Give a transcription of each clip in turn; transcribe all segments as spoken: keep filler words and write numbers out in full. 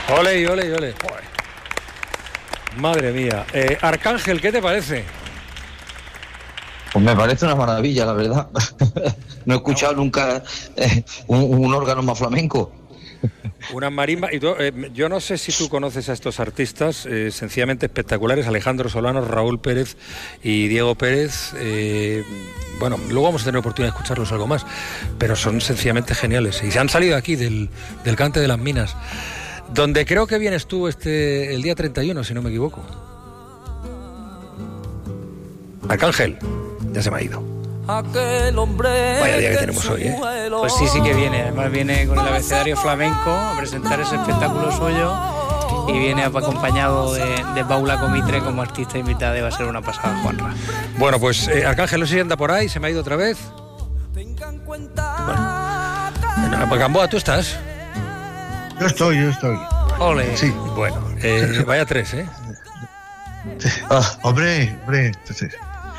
Ole, ole, ole. Joder. Madre mía. Eh, Arcángel, ¿qué te parece? Pues me parece una maravilla, la verdad. No he escuchado nunca eh, un, un órgano más flamenco. Una marimba. Y tú, eh, yo no sé si tú conoces a estos artistas, eh, sencillamente espectaculares, Alejandro Solano, Raúl Pérez y Diego Pérez. Eh, bueno, luego vamos a tener oportunidad de escucharlos algo más, pero son sencillamente geniales. Y se han salido aquí del, del Cante de las Minas, donde creo que vienes tú este el día treinta y uno, si no me equivoco. Arcángel, ya se me ha ido. Vaya día que tenemos hoy, ¿eh? Pues sí, sí que viene. Además viene con el abecedario flamenco a presentar ese espectáculo suyo y viene acompañado de, de Paula Comitre como artista invitada y va a ser una pasada, Juanra. Bueno, pues eh, Arcángel no sé si anda por ahí, se me ha ido otra vez. Bueno, Gamboa, ¿tú estás? Yo estoy, yo estoy. Ole. Sí. Bueno, eh, vaya tres, ¿eh? Ah, hombre, hombre. Entonces,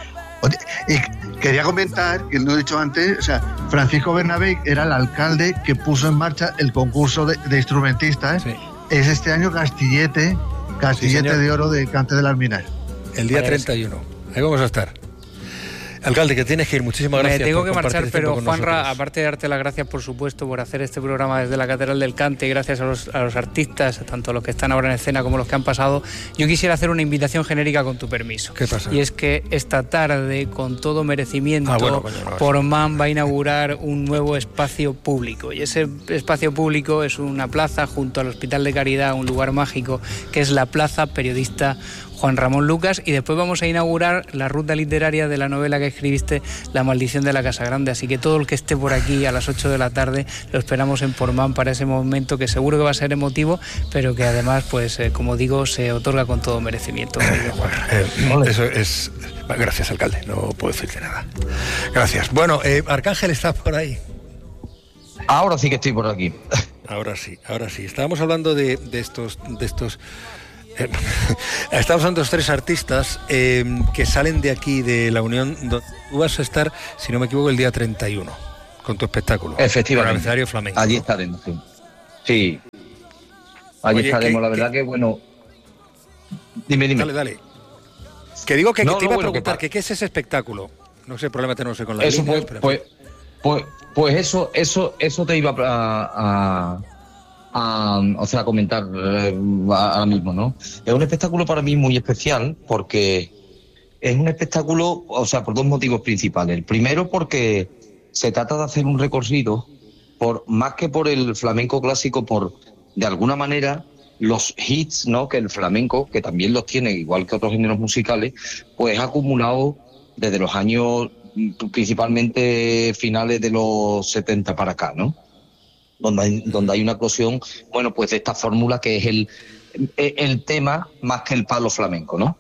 y quería comentar, que lo he dicho antes, o sea, Francisco Bernabé era el alcalde que puso en marcha el concurso de, de instrumentistas. Sí. Es este año Castillete, Castillete sí, de Oro de Cante de las Minas. El día treinta y uno. Ahí vamos a estar. Alcalde, que tienes que ir. Muchísimas gracias. Me tengo que marchar, pero Juanra, aparte de darte las gracias, por supuesto, por hacer este programa desde la Catedral del Cante, y gracias a los, a los artistas, tanto los que están ahora en escena como los que han pasado, yo quisiera hacer una invitación genérica con tu permiso. ¿Qué pasa? Y es que esta tarde, con todo merecimiento, ah, bueno, coño, no, Portmán va a inaugurar un nuevo espacio público. Y ese espacio público es una plaza junto al Hospital de Caridad, un lugar mágico, que es la Plaza Periodista Juan Ramón Lucas, y después vamos a inaugurar la ruta literaria de la novela que escribiste, La maldición de la Casa Grande. Así que todo el que esté por aquí a las ocho de la tarde lo esperamos en Portmán para ese momento que seguro que va a ser emotivo, pero que además, pues eh, como digo, se otorga con todo merecimiento. Eh, bueno, eh, eso es... Gracias, alcalde, no puedo decirte nada. Gracias. Bueno, eh, Arcángel, ¿estás por ahí? Ahora sí que estoy por aquí. Ahora sí, ahora sí. Estábamos hablando de, de estos... De estos Eh, estamos hablando de los tres artistas eh, que salen de aquí, de la Unión, donde tú vas a estar, si no me equivoco, el día treinta y uno, con tu espectáculo. Efectivamente. Con el abecedario flamenco. Allí estaremos, sí. Sí. Allí Oye, estaremos, que, la verdad que, que, bueno... Dime, dime. Dale, dale. Que digo que, no, que te iba no, a preguntar, bueno, que, que ¿qué es ese espectáculo? No sé, problema tenemos con la eso, línea, pues, pero... pues, pues, pues eso, eso, eso te iba a... a... A, o sea, a comentar eh, ahora mismo, ¿no? Es un espectáculo para mí muy especial porque es un espectáculo, o sea, por dos motivos principales. El primero, porque se trata de hacer un recorrido, por más que por el flamenco clásico, por, de alguna manera, los hits, ¿no? Que el flamenco, que también los tiene, igual que otros géneros musicales, pues ha acumulado desde los años, principalmente finales de los setenta para acá, ¿no? Donde hay, donde hay una eclosión, bueno, pues de esta fórmula que es el, el tema más que el palo flamenco, ¿no?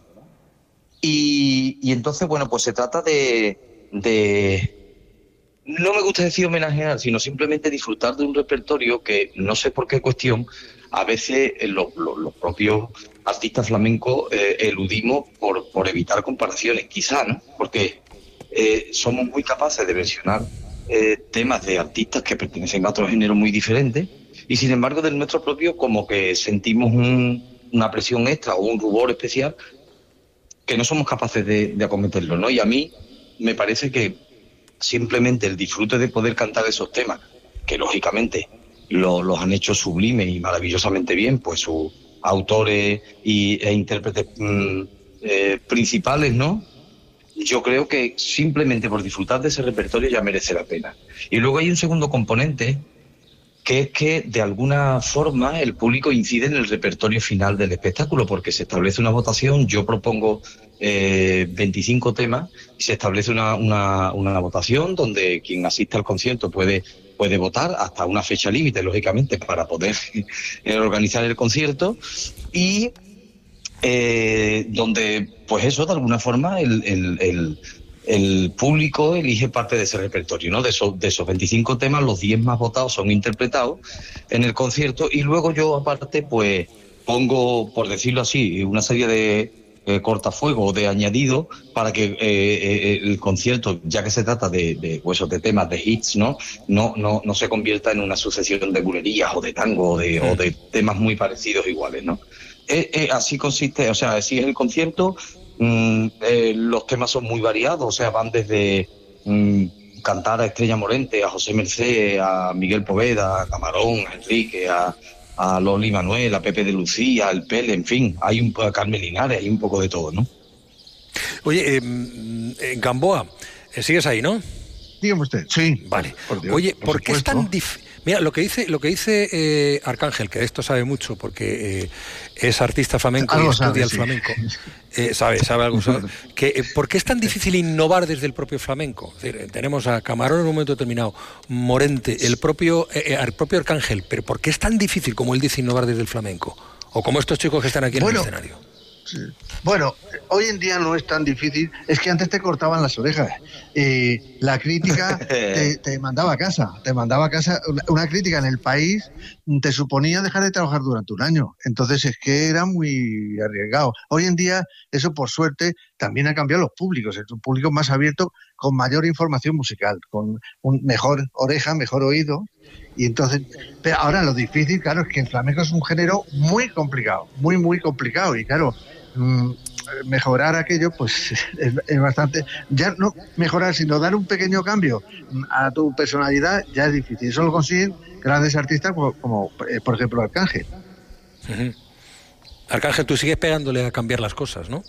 Y, y entonces, bueno, pues se trata de, de... No me gusta decir homenajear, sino simplemente disfrutar de un repertorio que, no sé por qué cuestión, a veces los, los, los propios artistas flamencos eh, eludimos por, por evitar comparaciones, quizá, ¿no? Porque eh, somos muy capaces de mencionar Eh, temas de artistas que pertenecen a otros géneros muy diferentes y sin embargo del nuestro propio como que sentimos un, una presión extra o un rubor especial que no somos capaces de, de acometerlo, ¿no? Y a mí me parece que simplemente el disfrute de poder cantar esos temas, que lógicamente lo, los han hecho sublime y maravillosamente bien, pues sus autores y, e intérpretes mmm, eh, principales, ¿no? Yo creo que simplemente por disfrutar de ese repertorio ya merece la pena. Y luego hay un segundo componente, que es que de alguna forma el público incide en el repertorio final del espectáculo, porque se establece una votación, yo propongo eh, veinticinco temas, y se establece una, una, una votación donde quien asiste al concierto puede, puede votar hasta una fecha límite, lógicamente, para poder organizar el concierto, y... Eh, donde, pues eso, de alguna forma, el, el, el, el público elige parte de ese repertorio, ¿no? De esos, de esos veinticinco temas, los diez más votados son interpretados en el concierto y luego yo, aparte, pues pongo, por decirlo así, una serie de eh, cortafuego o de añadido para que eh, eh, el concierto, ya que se trata de, de, pues, de temas, de hits, ¿no? No, no, no se convierta en una sucesión de bulerías o de tango o de, o de temas muy parecidos iguales, ¿no? Eh, eh, así consiste, o sea, así es el concierto. Mm, eh, los temas son muy variados, o sea, van desde mm, cantar a Estrella Morente, a José Mercé, a Miguel Poveda, a Camarón, a Enrique, a, a Loli Manuel, a Pepe de Lucía, al Pele, en fin, hay un a Carmen Linares, hay un poco de todo, ¿no? Oye, eh, en Gamboa, ¿sigues ahí, no? Dígame usted, sí. Vale. Por Dios, Oye, por ¿por qué es supuesto. tan difícil? Mira, lo que dice, lo que dice eh, Arcángel, que de esto sabe mucho, porque eh, es artista flamenco Algo y estudia sabe, el sí. flamenco. Eh, sabe, sabe algo. Sabe, que, eh, ¿por qué es tan difícil innovar desde el propio flamenco? Es decir, tenemos a Camarón en un momento determinado, Morente, el propio, eh, el propio Arcángel, pero ¿por qué es tan difícil, como él dice, innovar desde el flamenco? O como estos chicos que están aquí Bueno, en el escenario. Sí. Bueno, hoy en día no es tan difícil, es que antes te cortaban las orejas. Eh, la crítica te, te mandaba a casa, te mandaba a casa. Una, una crítica en el país te suponía dejar de trabajar durante un año. Entonces es que era muy arriesgado. Hoy en día, eso por suerte, también ha cambiado los públicos. Es un público más abierto, con mayor información musical, con un mejor oreja, mejor oído. Y entonces, pero ahora lo difícil, claro, es que el flamenco es un género muy complicado, muy, muy complicado. Y claro, mmm, mejorar aquello, pues es, es bastante, ya no mejorar, sino dar un pequeño cambio a tu personalidad, ya es difícil. Eso lo consiguen grandes artistas como, como eh, por ejemplo, Arcángel. Uh-huh. Arcángel, tú sigues pegándole a cambiar las cosas, ¿no?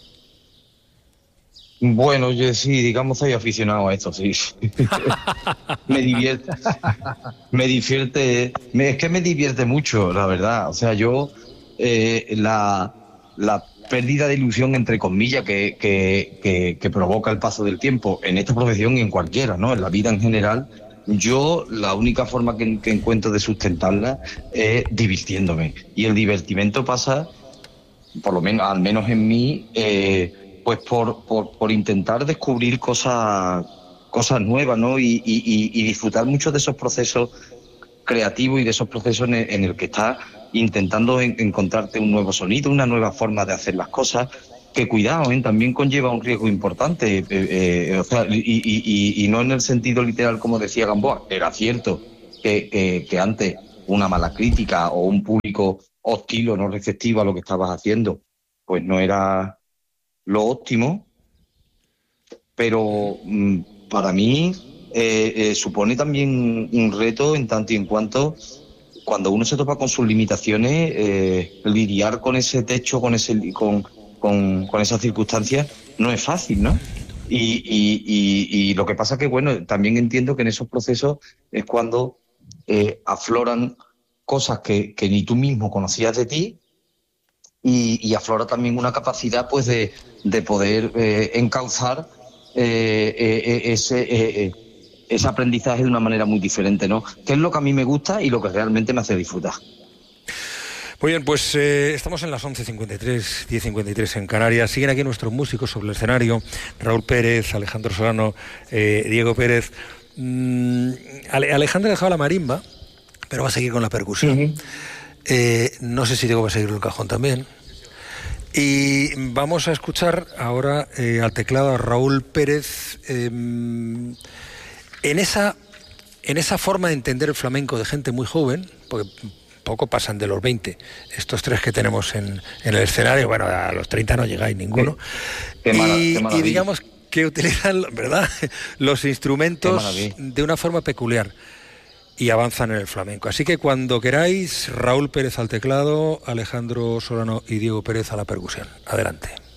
Bueno, yo sí, digamos, soy aficionado a esto, sí. me divierte, me divierte, me, es que me divierte mucho, la verdad. O sea, yo, eh, la, la pérdida de ilusión, entre comillas, que, que, que, que provoca el paso del tiempo en esta profesión y en cualquiera, ¿no? En la vida en general, yo la única forma que, que encuentro de sustentarla es divirtiéndome. Y el divertimento pasa, por lo menos, al menos en mí, eh, pues por, por, por intentar descubrir cosas, cosas nuevas, ¿no? Y, y, y disfrutar mucho de esos procesos creativos y de esos procesos en el, en el que estás intentando en, encontrarte un nuevo sonido, una nueva forma de hacer las cosas, que cuidado, ¿eh? También conlleva un riesgo importante, eh, eh, o sea, y, y, y, y no en el sentido literal como decía Gamboa. Era cierto que, que, que antes una mala crítica o un público hostil o no receptivo a lo que estabas haciendo, pues no era lo óptimo, pero mmm, para mí eh, eh, supone también un reto en tanto y en cuanto, cuando uno se topa con sus limitaciones, eh, lidiar con ese techo, con ese con, con, con esas circunstancias, no es fácil, ¿no? Y, y, y, y lo que pasa que, bueno, también entiendo que en esos procesos es cuando eh, afloran cosas que, que ni tú mismo conocías de ti. Y, y aflora también una capacidad, pues, de, de poder eh, encauzar eh, eh, ese, eh, ese aprendizaje de una manera muy diferente, ¿no? Que es lo que a mí me gusta y lo que realmente me hace disfrutar. Muy bien, pues eh, estamos en las once cincuenta y tres, diez cincuenta y tres en Canarias. Siguen aquí nuestros músicos sobre el escenario: Raúl Pérez, Alejandro Solano, eh, Diego Pérez. Mm, Ale- Alejandro ha dejado la marimba, pero va a seguir con la percusión. Uh-huh. Eh, no sé si Diego va a seguir el cajón también. Y vamos a escuchar ahora eh, al teclado a Raúl Pérez eh, en esa en esa forma de entender el flamenco de gente muy joven, porque poco pasan de los veinte estos tres que tenemos en, en el escenario. Bueno, a los treinta no llegáis ninguno. Qué, qué mala, y, qué y digamos que utilizan, ¿verdad?, los instrumentos de una forma peculiar y avanzan en el flamenco. Así que cuando queráis, Raúl Pérez al teclado, Alejandro Solano y Diego Pérez a la percusión. Adelante.